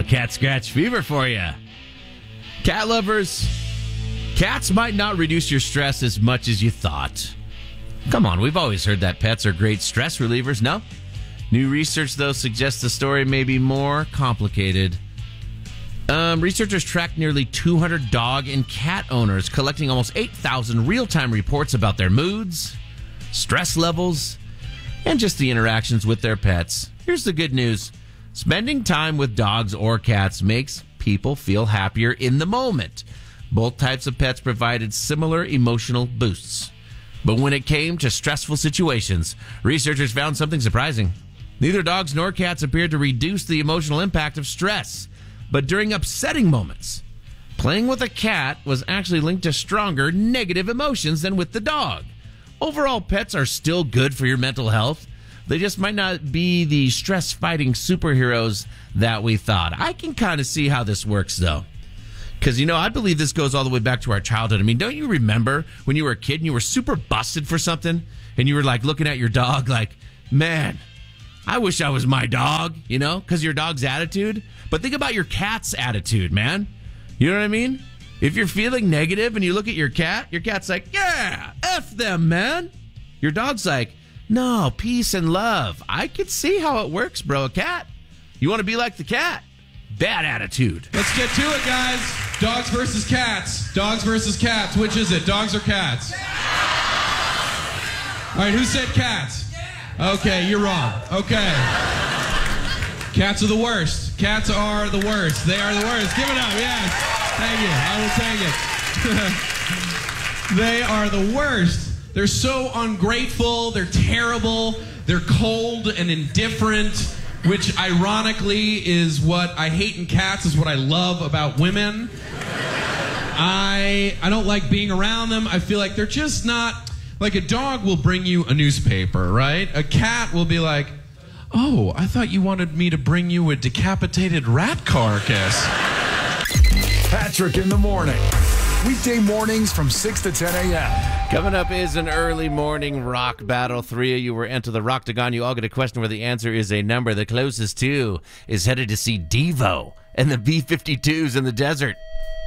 cat scratch fever for you. Cat lovers, cats might not reduce your stress as much as you thought. Come on, we've always heard that pets are great stress relievers, no? New research, though, suggests the story may be more complicated. Researchers tracked nearly 200 dog and cat owners, collecting almost 8,000 real-time reports about their moods, stress levels, and just the interactions with their pets. Here's the good news. Spending time with dogs or cats makes people feel happier in the moment. Both types of pets provided similar emotional boosts. But when it came to stressful situations, researchers found something surprising. Neither dogs nor cats appeared to reduce the emotional impact of stress. But during upsetting moments, playing with a cat was actually linked to stronger negative emotions than with the dog. Overall, pets are still good for your mental health. They just might not be the stress-fighting superheroes that we thought. I can kind of see how this works, though. Because, I believe this goes all the way back to our childhood. I mean, don't you remember when you were a kid and you were super busted for something? And you were, looking at your dog like, man, I wish I was my dog, because your dog's attitude. But think about your cat's attitude, man. You know what I mean? If you're feeling negative and you look at your cat's like, yeah, F them, man. Your dog's like, no, peace and love. I can see how it works, bro. A cat. You want to be like the cat? Bad attitude. Let's get to it, guys. Dogs versus cats. Dogs versus cats. Which is it? Dogs or cats? All right, who said cats? Okay, you're wrong. Okay. Cats are the worst. Cats are the worst. They are the worst. Give it up. Yes. Thank you. I will take it. They are the worst. They're so ungrateful. They're terrible. They're cold and indifferent, which ironically is what I hate in cats, is what I love about women. I don't like being around them. I feel like they're just not... Like a dog will bring you a newspaper, right? A cat will be like, oh, I thought you wanted me to bring you a decapitated rat carcass. Patrick in the morning. Weekday mornings from 6 to 10 a.m. Coming up is an early morning rock battle. 3 of you were enter the Rocktagon. You all get a question where the answer is a number. The closest to is headed to see Devo and the B-52s in the desert.